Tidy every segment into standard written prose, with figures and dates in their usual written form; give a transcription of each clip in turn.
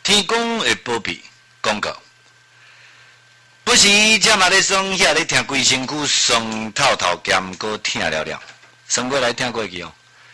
天公会保庇广告。不时这嘛咧爽，遐咧听规身躯酸透透咸，搁疼了了。算过来听过去哦。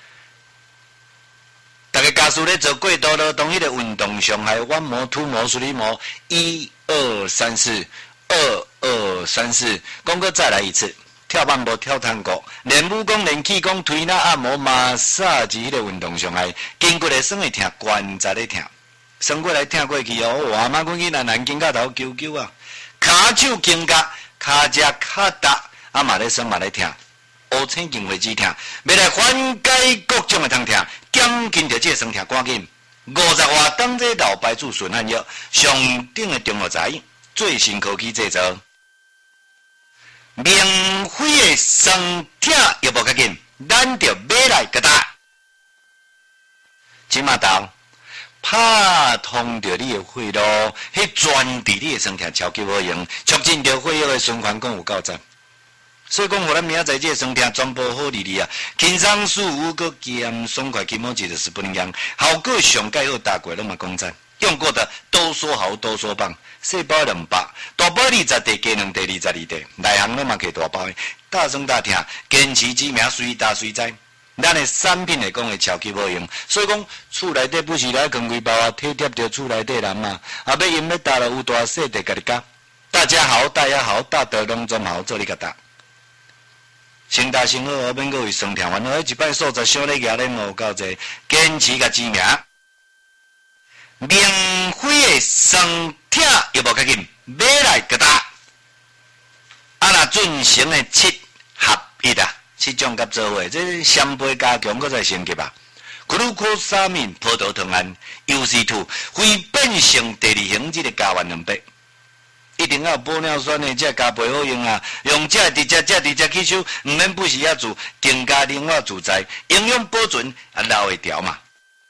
大家家属咧做过度劳动，迄个运动伤害，腕膜、突膜、水膜，1、2、3、4， 2、2、3、4，讲过再来一次。跳棒步、跳探戈，练武功、练气功、推拿、按摩、马杀是迄个运动伤害，筋骨会酸会疼，关节咧疼。算过来听过去哦，哇！妈讲去南京甲头揪揪啊，骹手筋甲，骹只骹踏，嘛咧酸嘛咧疼，乌青筋会止疼，要来缓解各种的疼痛，减轻着这个酸痛，赶紧50外当这老白术顺汗药，上顶的中药材，最新科技制造。免费的酸痛药物较紧，咱着买来个打。即马到拍通着你的血路，迄专治你的酸痛超级好用，促进着血液的循环，讲有够赞。所以讲，互咱明仔载这个酸痛全部好利利啊，轻松舒服，搁咸爽快，起码就是10分钟，效果上盖好，大过拢嘛讲赞。用过的都说好，都说棒。细包200，大包20地，加2地22地，内行拢嘛给大包的，大酸大疼，坚持之名随打随在。咱的产品来讲会超级好用，所以讲厝内底不是来扛规包啊，体贴着厝内底人嘛，要用要打了有大小地甲你讲。大家好，大家好，大德隆中好，做你个答。先大先好，后面个为酸痛烦恼，一摆数十小咧举咧无够济，坚持甲知名。免费的酸痛药物较紧，买来个打。若进行的7合1啊，7种甲做伙，这双倍加强，搁再升级啊。克鲁科沙敏、葡萄糖胺、UC2，非变性第2型，这个加完2倍。一定要有玻尿酸的，这加倍好用啊！用这直接吸收，唔免不时啊做，更加灵活自在，营养保存啊留会调嘛。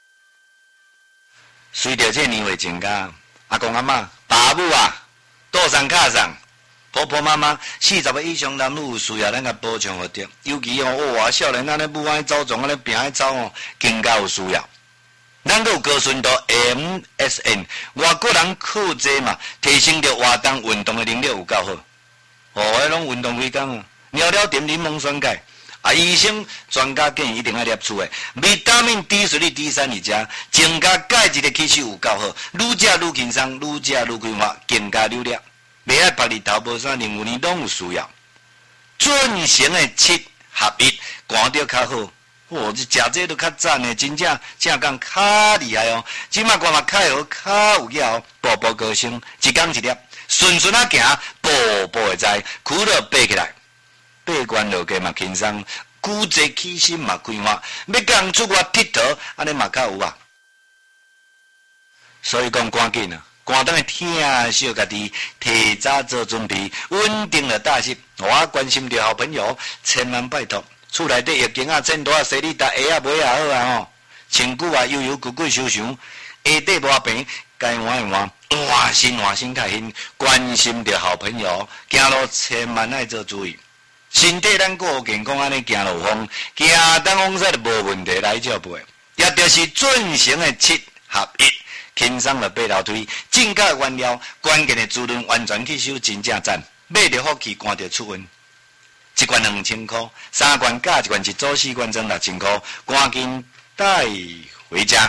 随着这年岁增加，阿公阿嬷、爸母啊，倒上卡上，婆婆妈妈40岁以上男女有需要咱甲补充好着，尤其哇少年咱咧母爱走总安尼病爱走哦，更加有需要。咱有高纯度 MSN， 外国人靠这嘛，提升着活动运动的能力有够好。迄拢运动规工啊，尿了点柠檬酸钙。医生专家建议一定要摄取的维他命 D 水、D3你加，增加钙质的吸收有够好，愈食愈轻松，愈食愈规划，更加流量。袂爱白日头无啥任务呢，拢有需要。进行的7合1，寒着较好。这食这都较赞的，真正讲较厉害哦。即马寒嘛较好，较有效，步步高升，一天一粒，顺顺啊行，步步会知，苦乐爬起来。爬关落去嘛轻松，骨质起心嘛规划，要甲人出外佚佗，安尼嘛较有啊。所以讲赶紧啊，赶当的听小家己，提早做准备，稳定了大事。我关心着好朋友，千万拜托，厝内底疫情啊，真大洗你搭鞋啊买啊好啊吼，身躯啊悠悠骨骨想想，下底无病，该换一换，换心开心，关心着好朋友，行路千万爱做注意。身体咱顾健康，安尼行路风，行当风势就无问题来照背。也就是进行的7合1，轻松的爬楼梯，正确的原料，关键的滋润，完全吸收，真正赞。买着福气，赶着出运。一罐2000块，3罐加一罐一组4罐装6000块，赶紧带回家。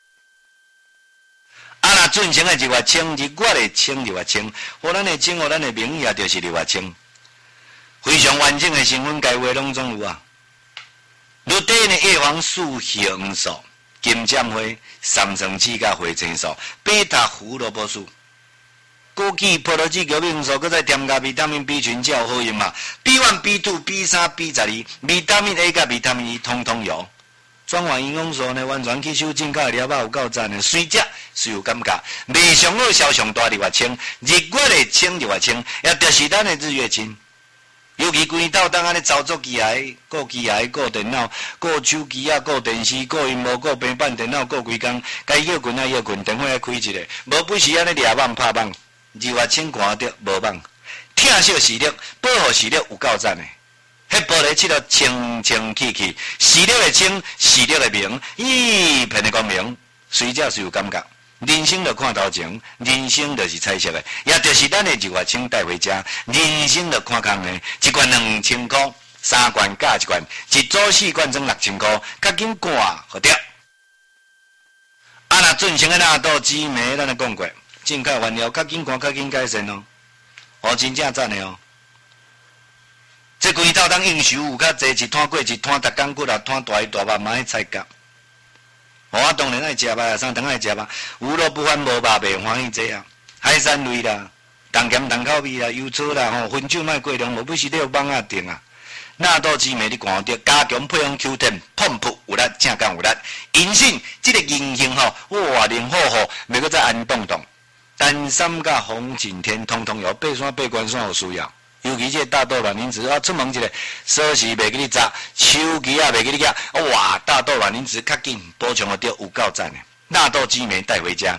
若进行的1月清，日月的清2月清，互咱的清，互咱的名也就是2月清。非常完整的成分该话拢总有啊。绿底的叶黄素、叶黄素、金针花、三层刺甲花青素、贝塔胡萝卜素、枸杞、葡萄籽、玉米素，搁再添加维他命 B 群，才有好用嘛。B1、B2、B3、B12，维他命 A 甲维他命 E 通通有。转换营养素呢，完全吸收正确的了，有够赞的。随食随有感觉，未上好销上大2月清，日月的清2月清，也就是咱的日月清。尤其规道当安尼操作机械、顾机械、顾电脑、顾手机啊、顾电视、顾荧幕、顾平板电脑、顾规工，该休困啊休困，电话要开一个，无不是安尼掠网拍网，2月清看着无网，疼惜视力，保护视力有够赞的。迄玻璃漆了清清气气，视力的清，视力的明，一片的光明，随食随有感觉。 人生就看头前，人生就是彩色的，也就是咱的日月星带回家。人生就看空的，一罐2000块，3罐加1罐，一组4罐装6000块，较紧赶好掉。啊，那准成的纳豆紫梅，咱就讲过，正确原料较紧赶，较紧改善哦。哦，真正赞的哦。这规套当应酬有较济，一摊过一摊，逐工骨力摊大鱼大肉，买菜夹。我当然爱食吧，啥当爱食吧。有肉不欢，无肉袂欢喜这啊。海产类啦，重咸重口味啦，油醋啦，吼，分酒莫过量，无必须得有网啊定啊。纳豆紫梅你看到，加强配方 Q 10，碰扑有力，正干有力。银杏这个银杏吼，哇，灵好好，袂搁再安动动。丹参甲红景天，通通有爬山爬关山有需要。尤其这个大豆卵磷脂啊，出门一个锁匙袂给你砸，手机啊袂给你夹，哇！大豆卵磷脂较紧，补充了着有够赞的。纳豆紫梅带回家，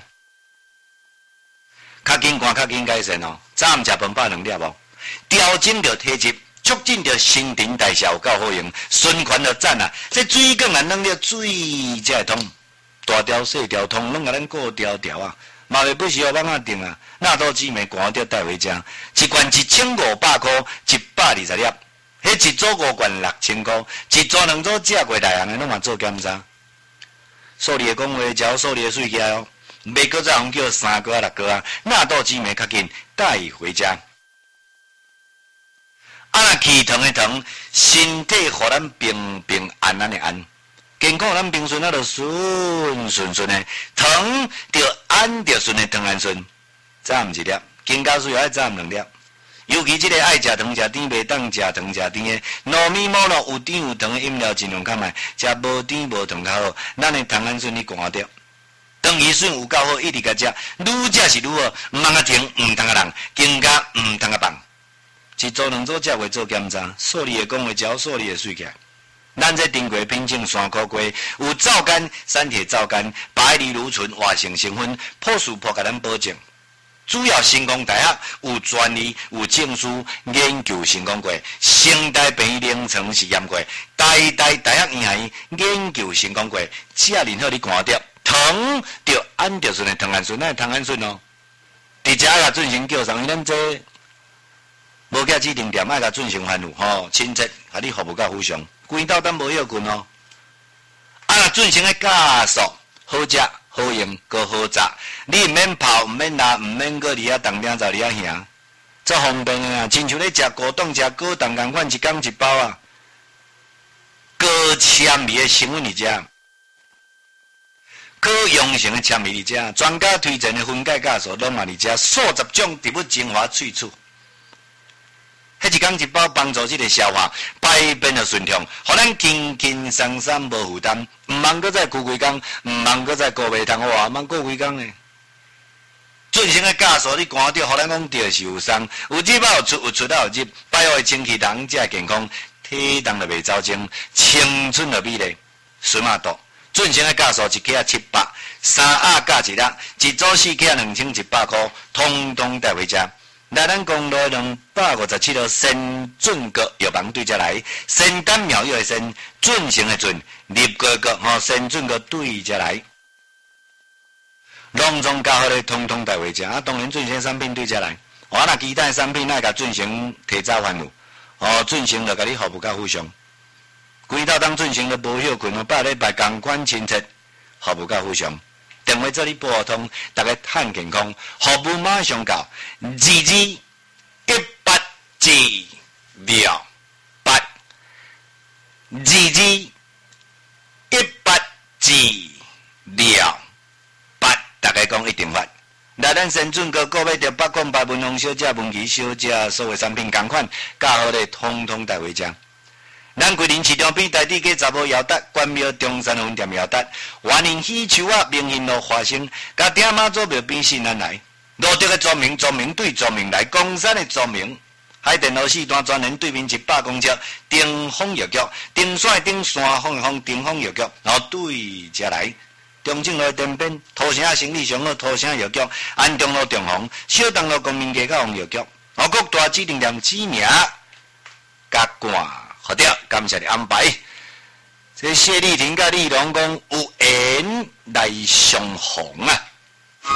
较紧看较紧改善哦。早暗食饭饱2粒哦，调整着体质，促进着新陈代谢有够好用，循环就赞啊！这水果啊，弄了水才会通，大条细条通拢甲咱顾条条啊。嘛袂不需要网啊定啊，纳豆紫梅赶着带回家，一罐1500块，120粒，迄一组5罐6000块，一组2组食过大行的拢嘛做检查。数理的讲话，交数理的水起来哦，袂搁再红叫3个6个啊，纳豆紫梅较紧带回家。啊，那气糖的糖，身体互咱平平安安的安。健康咱平顺啊，就顺的，糖就安着顺的糖安顺，早暗1粒，更加需要爱早暗2粒。尤其这个爱食糖食甜，袂当食糖食甜的，糯米饃饹有甜有糖的饮料尽量较卖，食无甜无糖较好。咱的糖安顺你赶掉，糖伊顺有够好，一直甲食，愈食是愈好，毋通啊停，毋通啊人，更加毋通啊放。一组2组食袂做检查，数理的讲话，交数理的水起来。咱这丁过品种3颗过，有皂苷、三铁皂苷、白藜芦醇、活性成分，朴素朴甲咱保证。主要成功大学有专利、有证书，研究成功过，成大病院临床实验过，台大学院系研究成功过，遮然好你看到糖就按着顺的糖氨酸，那糖氨酸哦，伫遮甲进行叫上，咱这无甲指定店爱甲进行番务吼，亲切甲你服务较非常。规道咱无要紧哦，啊！若进行个加速，好食、好用、搁好炸，你毋免泡、毋免拉、毋免搁伫遐当点在伫遐行，足方便个啊！亲像咧食果冻、食果冻共款，一工一包啊，高纤维的成分伫遮，高用性的纤维伫遮，专家推荐的分解加速拢嘛伫遮，数十种植物精华萃取。迄一工一包，帮助这个消化排便的顺畅，互咱轻轻松松无负担，毋茫搁再顾几工，毋茫搁再顾袂通，哇，茫顾几工呢？进行个加速，你看到，互咱讲着是有伤，有入有出，有出有入，摆好的清气人才健康，体重就袂走精，青春就美丽，顺嘛度。进行个加速一克700，3盒加1粒，一组4克2100块，通通带回家。来咱公路257号先准阁药房对遮来，仙丹妙药的仙，准成的准，立个个吼先准阁对遮来，隆重加好的通通带回家。啊，当然准成产品对遮来，我那其他产品那甲准成提早番务，哦，准成就甲你服务较非常。规道当准成都无休困，8礼拜同款亲切，服务较非常。电话这里拨通，大家很健康，服务马上到2218治疗8 2218治疗8，大家讲一定发。来咱先准个购买着8款白文红小姐、文琪小姐所有产品同款，加好的通通带回家。咱桂林市场边台地街查某姚达关庙中山分店姚达，万年喜球啊，明hin路花生，甲顶妈祖庙边新咱来，路德的庄名对庄名来，公山的庄名，海电路四段专人对面100公尺，顶风药局，顶山顶山风的风，顶风药局，然后对遮来。中正路店边，土城生理上好，土城药局，安中路中红，小东路公民街甲红药局，我国大指定店指名，甲冠。好的，感谢你安排。这谢丽婷甲李龙讲有缘来相逢啊！